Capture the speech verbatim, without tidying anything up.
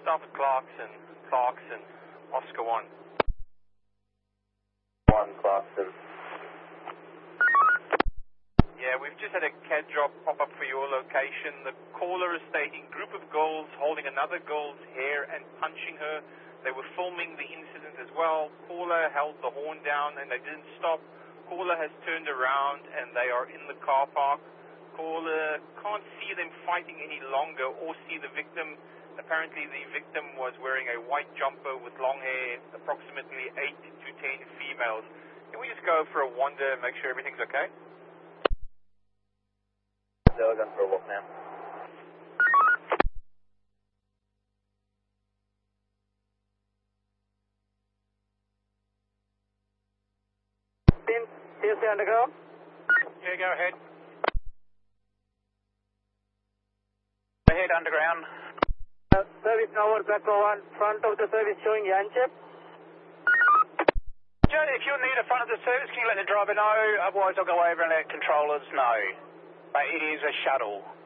Staff at Clarkson, Clarkson, Oscar one. one, Clarkson. Yeah, we've just had a C A D drop pop up for your location. The caller is stating group of girls holding another girl's hair and punching her. They were filming the incident as well. Caller held the horn down and they didn't stop. Caller has turned around and they are in the car park. Caller can't see them fighting any longer or see the victim. Apparently the victim was wearing a white jumper with long hair, approximately eight to ten females. Can we just go for a wander and make sure everything's okay? So we're going for a walk now. T S C underground? Yeah, go ahead. Go ahead underground. Uh, service tower, back one, front of the service showing Yanchep. Joe, if you're near the front of the service, can you let the driver know? Otherwise I'll go over and let controllers know. But it is a shuttle.